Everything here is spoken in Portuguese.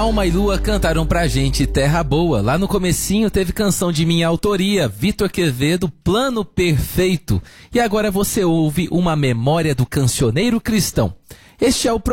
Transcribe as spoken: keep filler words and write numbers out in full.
Alma e Lua cantaram pra gente Terra Boa. Lá no comecinho teve canção de minha autoria, Vitor Quevedo, Plano Perfeito. E agora você ouve uma memória do cancioneiro cristão. Este é o